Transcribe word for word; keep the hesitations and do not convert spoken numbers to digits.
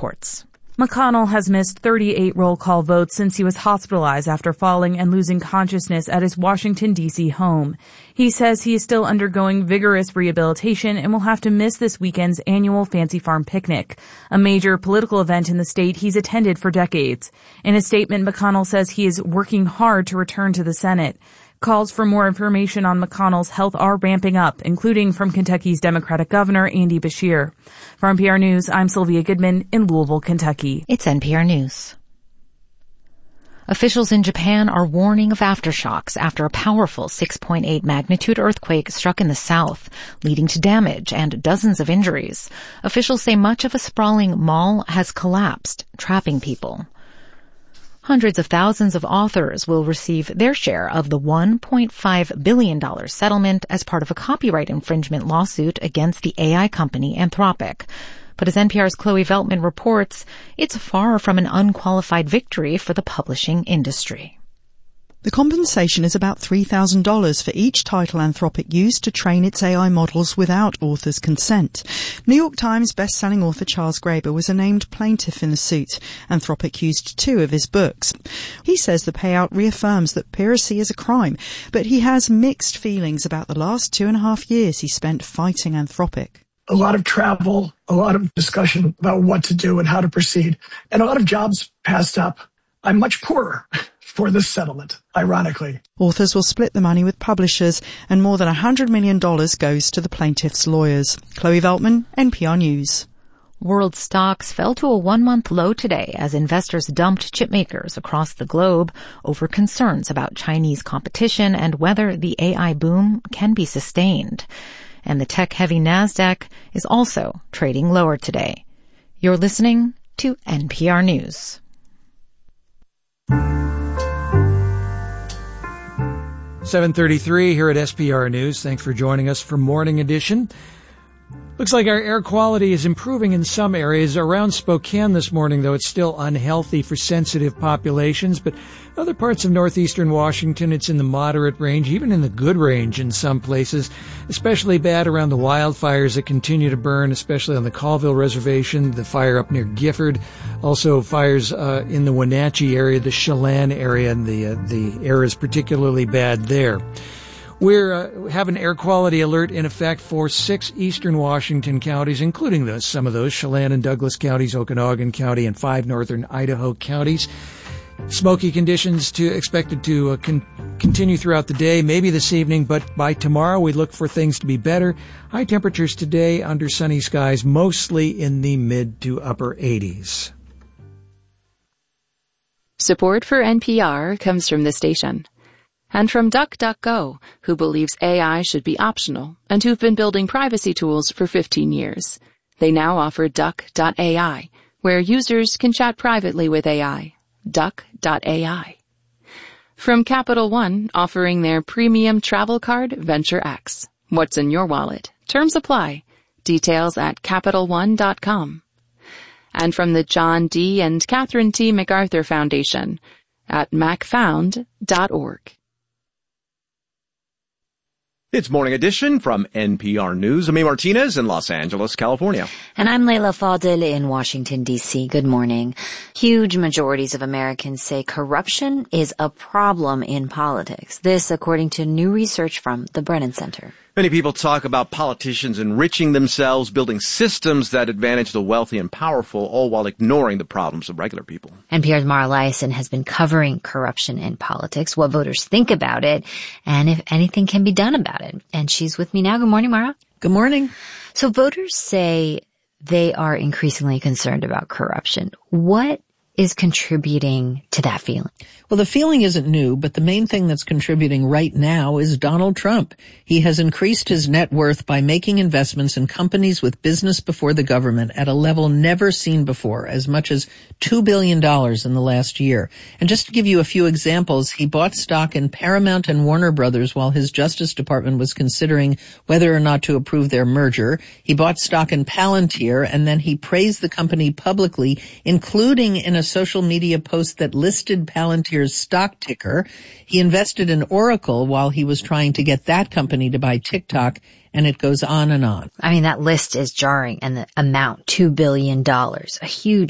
reports. McConnell has missed thirty-eight roll call votes since he was hospitalized after falling and losing consciousness at his Washington, D C home. He says he is still undergoing vigorous rehabilitation and will have to miss this weekend's annual Fancy Farm picnic, a major political event in the state he's attended for decades. In a statement, McConnell says he is working hard to return to the Senate. Calls for more information on McConnell's health are ramping up, including from Kentucky's Democratic Governor Andy Beshear. For N P R News, I'm Sylvia Goodman in Louisville, Kentucky. It's N P R News. Officials in Japan are warning of aftershocks after a powerful six point eight magnitude earthquake struck in the south, leading to damage and dozens of injuries. Officials say much of a sprawling mall has collapsed, trapping people. Hundreds of thousands of authors will receive their share of the one point five billion dollars settlement as part of a copyright infringement lawsuit against the A I company Anthropic. But as N P R's Chloe Veltman reports, it's far from an unqualified victory for the publishing industry. The compensation is about three thousand dollars for each title Anthropic used to train its A I models without authors' consent. New York Times best-selling author Charles Graeber was a named plaintiff in the suit. Anthropic used two of his books. He says the payout reaffirms that piracy is a crime, but he has mixed feelings about the last two and a half years he spent fighting Anthropic. A lot of travel, a lot of discussion about what to do and how to proceed, and a lot of jobs passed up. I'm much poorer for this settlement, ironically. Authors will split the money with publishers, and more than one hundred million dollars goes to the plaintiffs' lawyers. Chloe Veltman, N P R News. World stocks fell to a one-month low today as investors dumped chipmakers across the globe over concerns about Chinese competition and whether the A I boom can be sustained. And the tech-heavy NASDAQ is also trading lower today. You're listening to N P R News. seven thirty-three here at S P R News. Thanks for joining us for Morning Edition. Looks like our air quality is improving in some areas. Around Spokane this morning, though, it's still unhealthy for sensitive populations. But other parts of northeastern Washington, it's in the moderate range, even in the good range in some places. Especially bad around the wildfires that continue to burn, especially on the Colville Reservation, the fire up near Gifford. Also fires uh, in the Wenatchee area, the Chelan area, and the, uh, the air is particularly bad there. We uh, have an air quality alert in effect for six eastern Washington counties, including those, some of those, Chelan and Douglas counties, Okanogan County, and five northern Idaho counties. Smoky conditions to expected to uh, con- continue throughout the day, maybe this evening, but by tomorrow we look for things to be better. High temperatures today under sunny skies, mostly in the mid to upper eighties. Support for N P R comes from the station. And from DuckDuckGo, who believes A I should be optional and who've been building privacy tools for fifteen years. They now offer Duck dot A I, where users can chat privately with A I. Duck dot A I. From Capital One, offering their premium travel card, Venture X. What's in your wallet? Terms apply. Details at Capital One dot com. And from the John D. and Catherine T. MacArthur Foundation at mac found dot org. It's Morning Edition from N P R News. I'm A. Martinez in Los Angeles, California. And I'm Leila Fadel in Washington, D C. Good morning. Huge majorities of Americans say corruption is a problem in politics. This, according to new research from the Brennan Center. Many people talk about politicians enriching themselves, building systems that advantage the wealthy and powerful, all while ignoring the problems of regular people. N P R's Mara Liasson has been covering corruption in politics, what voters think about it, and if anything can be done about it. And she's with me now. Good morning, Mara. Good morning. So voters say they are increasingly concerned about corruption. What is contributing to that feeling? Well, the feeling isn't new, but the main thing that's contributing right now is Donald Trump. He has increased his net worth by making investments in companies with business before the government at a level never seen before, as much as two billion dollars in the last year. And just to give you a few examples, he bought stock in Paramount and Warner Brothers while his Justice Department was considering whether or not to approve their merger. He bought stock in Palantir, and then he praised the company publicly, including in a social media post that listed Palantir's stock ticker. He invested in Oracle while he was trying to get that company to buy TikTok, and it goes on and on. I mean, that list is jarring, and the amount, two billion dollars, a huge